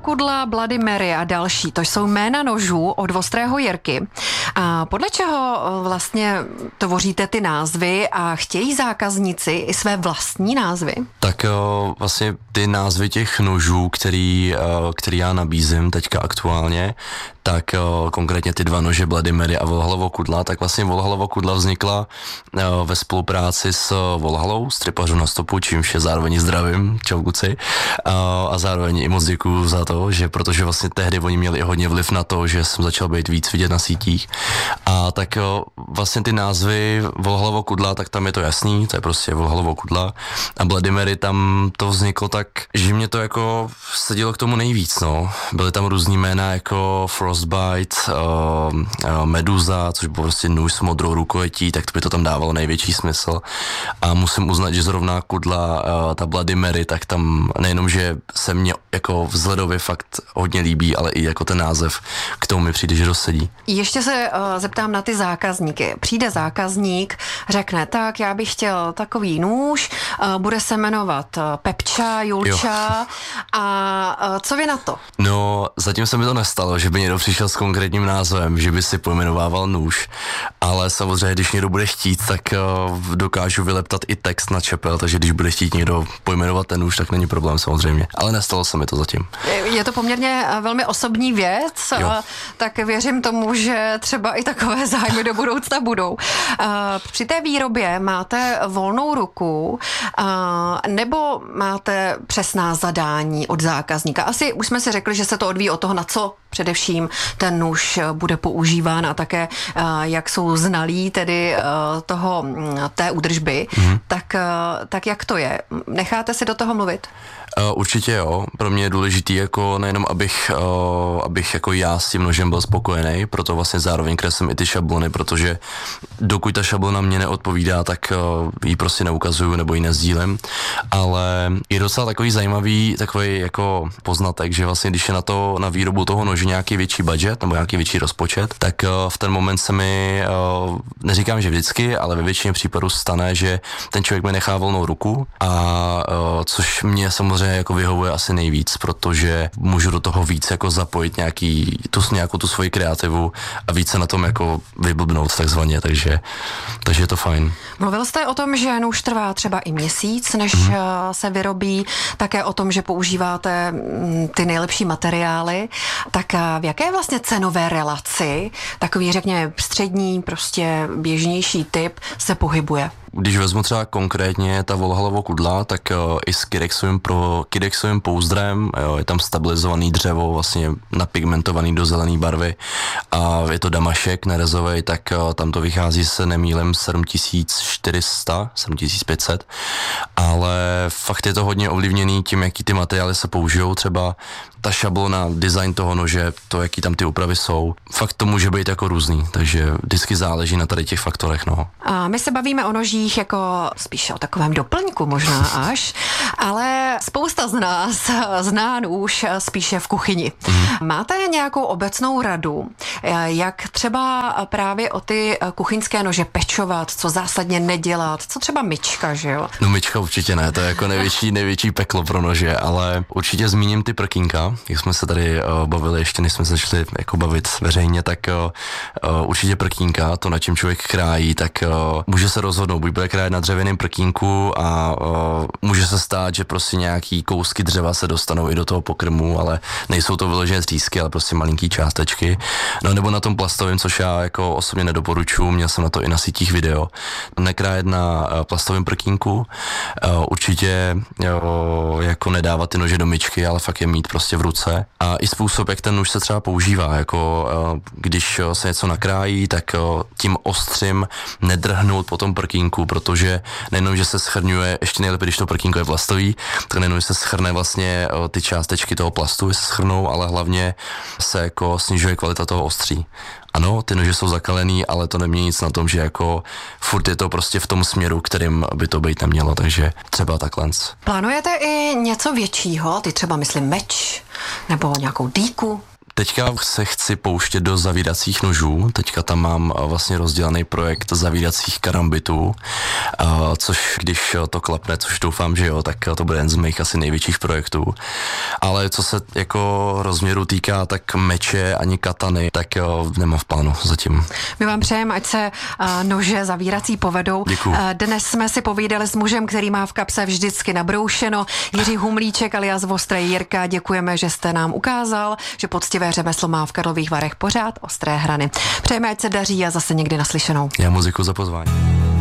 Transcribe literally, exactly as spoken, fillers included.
Kudla, Bloody Mary a další, to jsou jména nožů od Ostrého Jirky. A podle čeho vlastně tvoříte ty názvy a chtějí zákazníci i své vlastní názvy? Tak vlastně ty názvy těch nožů, který, který já nabízím teďka aktuálně, tak konkrétně ty dva nože Bloody Mary a Volhalovo Kudla, tak vlastně Volhalovo Kudla vznikla ve spolupráci s Volhalou, stripařů na stopu, čímž je zároveň zdravím, čau kuci, a zároveň i moc děkuju za to, že protože vlastně tehdy oni měli i hodně vliv na to, že jsem začal být víc vidět na sítích. A tak vlastně ty názvy Volhalovo Kudla, tak tam je to jasný, to je prostě Volhalovo Kudla, a Bloody Mary tam to vzniklo tak, že mě to jako sedělo k tomu nejvíc, no. Byly tam různý jména jako Frostbite, uh, uh, Meduza, což bylo prostě nůž s modrou rukojetí, tak to by to tam dávalo největší smysl. A musím uznat, že zrovna Kudla, uh, ta Bloody Mary, tak tam nejenom, že se mně jako vzhledově fakt hodně líbí, ale i jako ten název k tomu mi přijde, že dosedí. Ještě se uh, zeptám na ty zákazníky. Přijde zákazník, řekne, tak já bych chtěl takový nůž, uh, bude se jmenovat uh, Pepča, Julča. Jo. A uh, co vy na to? No, zatím se mi to nestalo, že by někdo přišel s konkrétním názvem, že by si pojmenovával nůž, ale samozřejmě, když někdo bude chtít, tak uh, dokážu vyleptat i text na čepel, takže když bude chtít někdo pojmenovat ten nůž, tak není problém samozřejmě, ale nestalo se mi to zatím. Je to poměrně velmi osobní věc, jo. Tak věřím tomu, že třeba i takové zájmy do budoucna budou. Při té výrobě máte volnou ruku nebo máte přesná zadání od zákazníka? Asi už jsme si řekli, že se to odvíjí od toho, na co především ten nůž bude používán a také jak jsou znalí tedy toho, té údržby, mm. tak, tak jak to je? Necháte si do toho mluvit? Uh, určitě jo, pro mě je důležitý jako nejenom, abych, uh, abych jako já s tím nožem byl spokojený, proto vlastně zároveň kreslím i ty šablony, protože dokud ta šablona mě neodpovídá, tak uh, ji prostě neukazuju nebo ji nezdílem, ale je docela takový zajímavý takový jako poznatek, že vlastně když je na to, na výrobu toho nože nějaký větší budget nebo nějaký větší rozpočet, tak uh, v ten moment se mi, uh, neříkám, že vždycky, ale ve většině případů stane, že ten člověk mi nechá volnou ruku a uh, což mě samozřejmě jako vyhovuje asi nejvíc, protože můžu do toho víc jako zapojit nějaký, tu, nějakou tu svoji kreativu a více na tom jako vyblbnout takzvaně, takže, takže je to fajn. Mluvil jste o tom, že nůž trvá třeba i měsíc, než mm. se vyrobí, také o tom, že používáte ty nejlepší materiály, tak v jaké vlastně cenové relaci takový, řekněme, střední, prostě běžnější typ se pohybuje? Když vezmu třeba konkrétně ta Volhalovo Kudla, tak uh, i s Kydexovým, pro, Kydexovým pouzdrem, jo, je tam stabilizovaný dřevo, vlastně napigmentovaný do zelené barvy a je to damašek nerezovej, tak uh, tam to vychází, se nemýlem, sedm tisíc čtyři sta, sedm tisíc pět set, ale fakt je to hodně ovlivněný tím, jaký ty materiály se použijou, třeba ta šablona, design toho nože, to, jaký tam ty úpravy jsou, fakt to může být jako různý, takže vždycky záleží na tady těch faktorech, no. A my se bavíme o nožích jako spíše o takovém doplňku možná až, ale spousta z nás zná nůž spíše v kuchyni. Mm. Máte nějakou obecnou radu, jak třeba právě o ty kuchyňské nože pečovat, co zásadně nedělat, co třeba myčka, že jo? No myčka určitě ne, to je jako největší, největší peklo pro nože, ale určitě zmíním ty prkínka, jak jsme se tady uh, bavili, ještě než jsme se začali jako bavit veřejně, tak uh, uh, určitě prkínka, to na čem člověk krájí, tak uh, může se rozhodnout, buď bude krájet na dřevěném prkínku a uh, může se stát, že prostě nějaký kousky dřeva se dostanou i do toho pokrmu, ale nejsou to vyložené třísky, ale prostě malinký částečky. No nebo na tom plastovém, což já jako osobně nedoporučuji, měl jsem na to i na sítích video. Nekrájet na uh, plastovém prkínku, uh, určitě uh, jako nedávat ty nože do myčky, ale fakt je mít prostě v ruce. A i způsob, jak ten nůž se třeba používá, jako uh, když se něco nakrájí, tak uh, tím ostřím nedrhnout po tom prkínku, protože nejenom, že se schrňuje, ještě nejlépe, když to prkínko je plastový, tak nejenom, že se schrne vlastně uh, ty částečky toho plastu, se schrnou, ale hlavně se jako snižuje kvalita toho ostří. Ano, ty nože jsou zakalený, ale to nemění nic na tom, že jako furt je to prostě v tom směru, kterým by to být nemělo, takže třeba takhle. Plánujete i něco většího, ty třeba myslím meč, nebo nějakou dýku? Teďka se chci pouštět do zavíracích nožů, teďka tam mám vlastně rozdělaný projekt zavíracích karambitů, což když to klapne, což doufám, že jo, tak to bude jeden z mých asi největších projektů. ale co se jako rozměru týká, tak meče ani katany, tak jo, nemám v plánu zatím. My vám přejeme, ať se uh, nože zavírací povedou. Děkuju. Uh, dnes jsme si povídali s mužem, který má v kapse vždycky nabroušeno. Jiří Humlíček alias Vostrý Jirka, děkujeme, že jste nám ukázal, že poctivé řemeslo má v Karlových Varech pořád ostré hrany. Přejeme, ať se daří a zase někdy naslyšenou. Já moc děkuju za pozvání.